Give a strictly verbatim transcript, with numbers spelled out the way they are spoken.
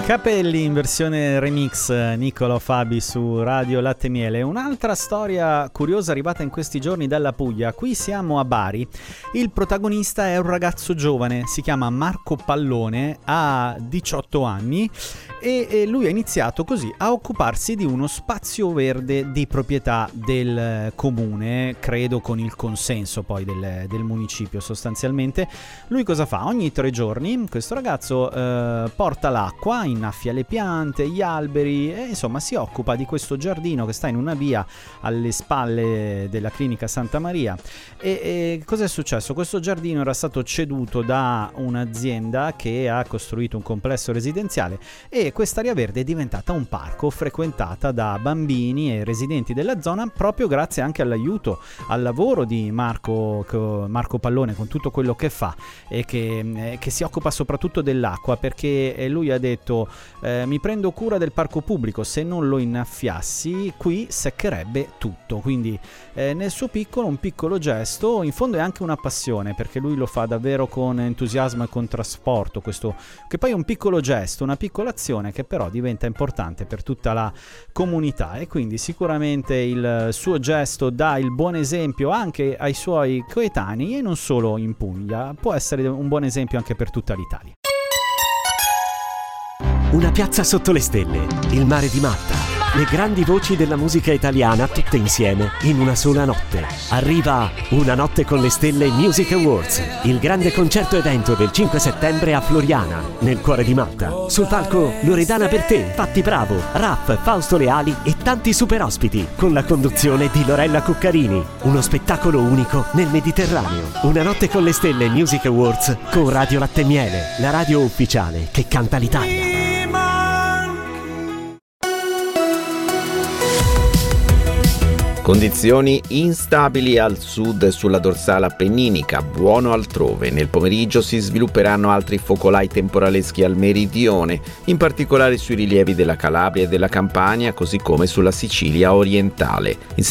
Capelli in versione remix, Niccolò Fabi su Radio Latte e Miele. Un'altra storia curiosa arrivata in questi giorni dalla Puglia. Qui siamo a Bari. Il protagonista è un ragazzo giovane, si chiama Marco Pallone, ha diciotto anni e lui ha iniziato così a occuparsi di uno spazio verde di proprietà del comune, credo con il consenso poi del, del municipio sostanzialmente. Lui cosa fa? Ogni tre giorni questo ragazzo eh, porta l'acqua, innaffia le piante, gli alberi e insomma si occupa di questo giardino che sta in una via alle spalle della clinica Santa Maria. E, e cosa è successo? Questo giardino era stato ceduto da un'azienda che ha costruito un complesso residenziale e quest'area verde è diventata un parco frequentata da bambini e residenti della zona, proprio grazie anche all'aiuto, al lavoro di Marco, Marco Pallone, con tutto quello che fa e che, che si occupa soprattutto dell'acqua, perché lui ha detto eh, mi prendo cura del parco pubblico, se non lo innaffiassi qui seccherebbe tutto. Quindi eh, nel suo piccolo, un piccolo gesto, in fondo è anche una passione, perché lui lo fa davvero con entusiasmo e con trasporto, questo che poi è un piccolo gesto, una piccola azione che però diventa importante per tutta la comunità, e quindi sicuramente il suo gesto dà il buon esempio anche ai suoi coetanei e non solo in Puglia, può essere un buon esempio anche per tutta l'Italia. Una piazza sotto le stelle, il mare di Malta, le grandi voci della musica italiana tutte insieme in una sola notte. Arriva Una notte con le stelle Music Awards, il grande concerto evento del cinque settembre a Floriana, nel cuore di Malta. Sul palco Loredana Bertè, Patti Bravo, Raff, Fausto Leali e tanti super ospiti, con la conduzione di Lorella Cuccarini. Uno spettacolo unico nel Mediterraneo. Una notte con le stelle Music Awards con Radio Latte e Miele, la radio ufficiale che canta l'Italia. Condizioni instabili al sud e sulla dorsale appenninica, buono altrove. Nel pomeriggio si svilupperanno altri focolai temporaleschi al meridione, in particolare sui rilievi della Calabria e della Campania, così come sulla Sicilia orientale. In